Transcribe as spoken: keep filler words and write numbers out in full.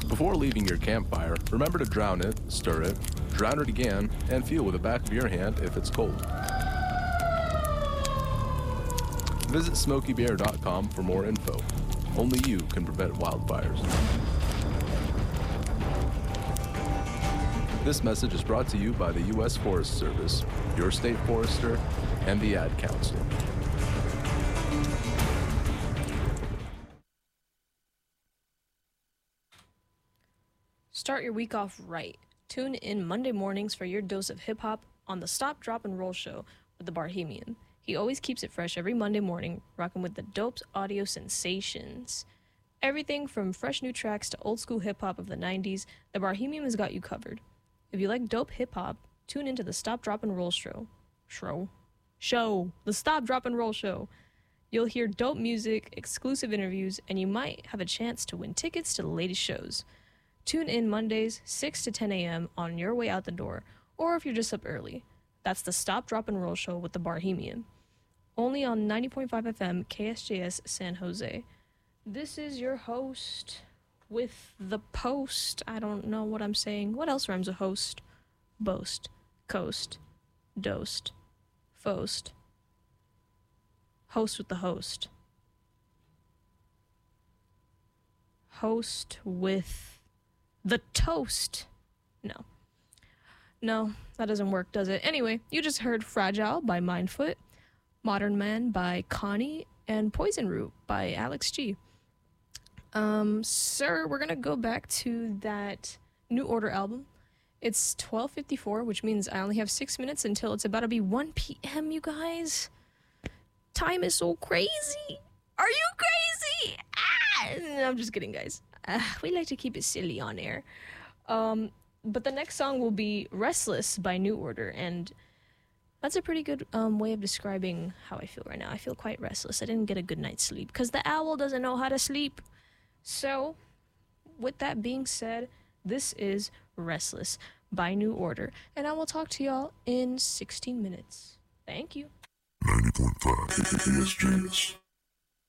Before leaving your campfire, remember to drown it, stir it, drown it again, and feel with the back of your hand if it's cold. Visit smokey bear dot com for more info. Only you can prevent wildfires. This message is brought to you by the U S Forest Service, your state forester, and the Ad Council. Start your week off right. Tune in Monday mornings for your dose of hip-hop on the Stop, Drop, and Roll show with the Barhemian. He always keeps it fresh every Monday morning, rocking with the dopes audio sensations. Everything from fresh new tracks to old school hip-hop of the nineties, the Barhemian has got you covered. If you like dope hip-hop, tune into the Stop, Drop, and Roll show. Show? Show. The Stop, Drop, and Roll show. You'll hear dope music, exclusive interviews, and you might have a chance to win tickets to the latest shows. Tune in Mondays, six to ten a.m. on your way out the door, or if you're just up early. That's the Stop, Drop, and Roll show with the Barhemian. Only on ninety point five F M, K S J S San Jose. This is your host with the post. I don't know what I'm saying. What else rhymes with host? Boast. Coast. Dosed. Foast. Host with the host. Host with the toast. No. No, that doesn't work, does it? Anyway, you just heard Fragile by Mindfoot, Modern Man by Connie, and Poison Root by Alex G. Um, sir, we're gonna go back to that New Order album. It's twelve fifty-four, which means I only have six minutes until it's about to be one p.m., you guys. Time is so crazy. Are you crazy? Ah! I'm just kidding, guys. Uh, we like to keep it silly on air. Um, but the next song will be Restless by New Order, and that's a pretty good um, way of describing how I feel right now. I feel quite restless. I didn't get a good night's sleep because the owl doesn't know how to sleep. So, with that being said, this is Restless by New Order, and I will talk to y'all in sixteen minutes. Thank you. ninety point five Let's Dreams.